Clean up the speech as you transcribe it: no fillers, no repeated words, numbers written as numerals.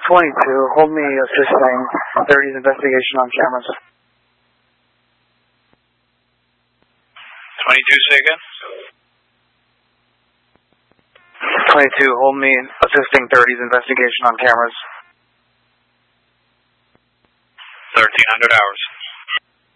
22, hold me assisting 30's investigation on cameras. 22, say again? 22, hold me assisting 30's investigation on cameras. 1300 hours.